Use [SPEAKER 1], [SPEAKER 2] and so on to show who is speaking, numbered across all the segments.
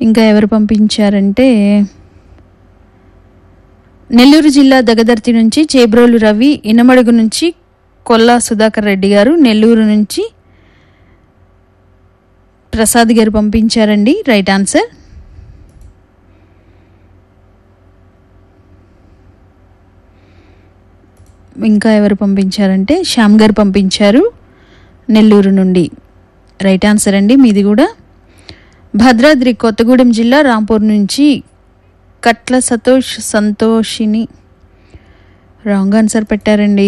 [SPEAKER 1] ఇంకా ఎవరు పంపించారంటే నెల్లూరు జిల్లా దగదర్తి నుంచి చేబ్రోలు రవి, ఇనమడుగు నుంచి కొల్లా సుధాకర్ రెడ్డి గారు, నెల్లూరు నుంచి ప్రసాద్ గారు పంపించారండి. Right answer. ఇంకా ఎవరు పంపించారంటే శ్యామ్ గారు పంపించారు నెల్లూరు నుండి. రైట్ ఆన్సర్ అండి మీది కూడా. భద్రాద్రి కొత్తగూడెం జిల్లా రాంపూర్ నుంచి కట్ల సంతోషిని రాంగ్ ఆన్సర్ పెట్టారండి.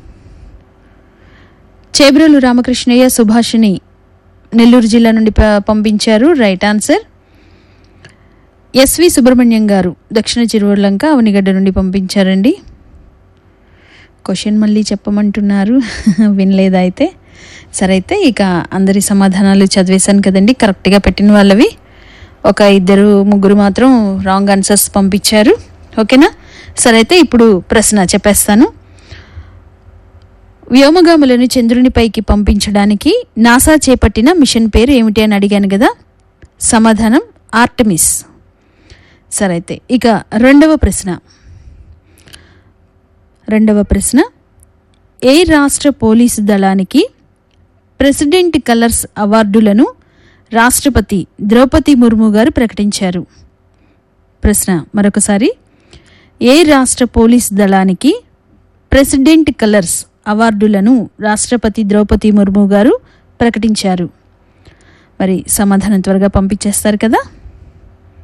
[SPEAKER 1] చేబ్రోలు రామకృష్ణయ్య, సుభాషిణి నెల్లూరు జిల్లా నుండి పంపించారు. Right answer. ఎస్వి సుబ్రహ్మణ్యం గారు దక్షిణ చిరువల్లంక అవనిగడ్డ నుండి పంపించారండి. క్వశ్చన్ మళ్ళీ చెప్పమంటున్నారు, వినలేదా అయితే? సరే, అయితే ఇక అందరి సమాధానాలు చదివేశాను కదండి, కరెక్ట్గా పెట్టిన వాళ్ళవి. ఒక 2-3 మాత్రం రాంగ్ ఆన్సర్స్ పంపించారు. ఓకేనా? సరే, అయితే ఇప్పుడు ప్రశ్న చెప్పేస్తాను. వ్యోమగాములను చంద్రునిపైకి పంపించడానికి నాసా చేపట్టిన మిషన్ పేరు ఏమిటి అని అడిగాను కదా. సమాధానం ఆర్టమిస్. సరే, అయితే ఇక రెండవ ప్రశ్న ఏ రాష్ట్ర పోలీసు దళానికి ప్రెసిడెంట్ కలర్స్ అవార్డులను రాష్ట్రపతి ద్రౌపది ముర్ము గారు ప్రకటించారు? ప్రశ్న మరొకసారి. ఏ రాష్ట్ర పోలీసు దళానికి ప్రెసిడెంట్ కలర్స్ అవార్డులను రాష్ట్రపతి ద్రౌపది ముర్ము గారు ప్రకటించారు? మరి సమాధానం త్వరగా పంపించేస్తారు కదా.